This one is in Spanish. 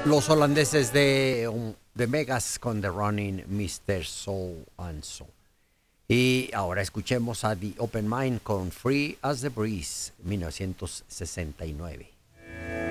Los holandeses de Megas con The Running Mr. Soul and Soul. Y ahora escuchemos a The Open Mind con Free as the Breeze, 1969.